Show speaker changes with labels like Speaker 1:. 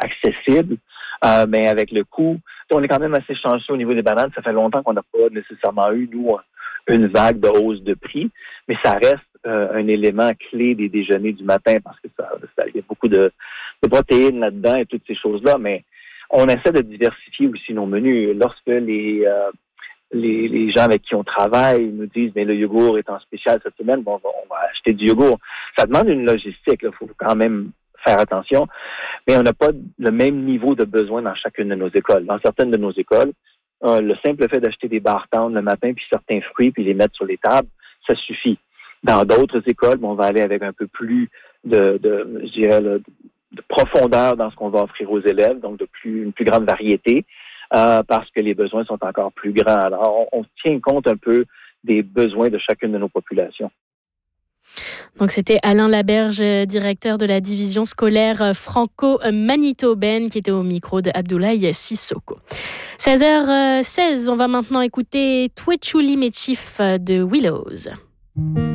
Speaker 1: accessible, mais avec le coût, on est quand même assez chanceux au niveau des bananes. Ça fait longtemps qu'on n'a pas nécessairement eu, nous, une vague de hausse de prix, mais ça reste un élément clé des déjeuners du matin parce que il y a beaucoup de protéines là-dedans et toutes ces choses-là, mais on essaie de diversifier aussi nos menus. Lorsque les gens avec qui on travaille nous disent mais le yogourt est en spécial cette semaine, bon, on va acheter du yogourt. Ça demande une logistique, il faut quand même faire attention, mais on n'a pas le même niveau de besoin dans chacune de nos écoles. Dans certaines de nos écoles, le simple fait d'acheter des bar tendres le matin puis certains fruits puis les mettre sur les tables, ça suffit. Dans d'autres écoles, on va aller avec un peu plus je dirais, de profondeur dans ce qu'on va offrir aux élèves, donc une plus grande variété, parce que les besoins sont encore plus grands. Alors, on tient compte un peu des besoins de chacune de nos populations.
Speaker 2: Donc c'était Alain Laberge, directeur de la division scolaire franco-manitobaine, qui était au micro de Abdoulaye Sissoko. 16h16, on va maintenant écouter Twechuli Mechif de Willows.